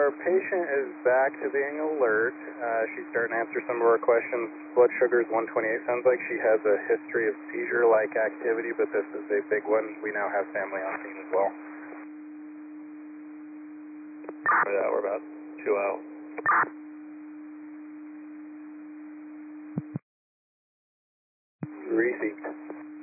our patient is back to being alert. She's starting to answer some of our questions. Blood sugar is 128. Sounds like she has a history of seizure-like activity, but this is a big one. We now have family on scene as well. Yeah, we're about 2 out.